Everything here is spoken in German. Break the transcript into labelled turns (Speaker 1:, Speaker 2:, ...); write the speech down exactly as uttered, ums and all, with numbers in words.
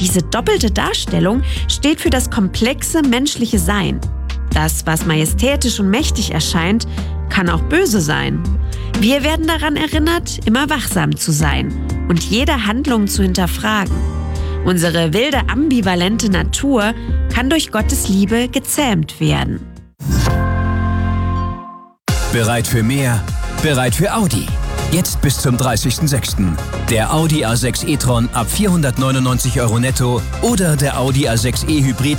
Speaker 1: Diese doppelte Darstellung steht für das komplexe menschliche Sein. Das, was majestätisch und mächtig erscheint, kann auch böse sein. Wir werden daran erinnert, immer wachsam zu sein und jede Handlung zu hinterfragen. Unsere wilde, ambivalente Natur kann durch Gottes Liebe gezähmt werden.
Speaker 2: Bereit für mehr? Bereit für Audi. Jetzt bis zum dreißigsten sechsten Der Audi A sechs e-tron ab vierhundertneunundneunzig Euro netto oder der Audi A sechs e Hybrid